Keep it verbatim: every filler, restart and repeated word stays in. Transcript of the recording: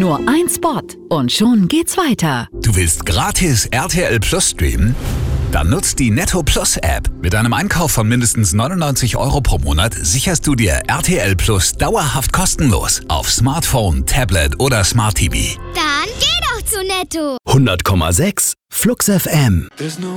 Nur ein Spot und schon geht's weiter. Du willst gratis R T L Plus streamen? Dann nutzt die Netto Plus App. Mit einem Einkauf von mindestens neunundneunzig Euro pro Monat sicherst du dir R T L Plus dauerhaft kostenlos auf Smartphone, Tablet oder Smart T V. Dann geh doch zu Netto. hundert Komma sechs Flux F M.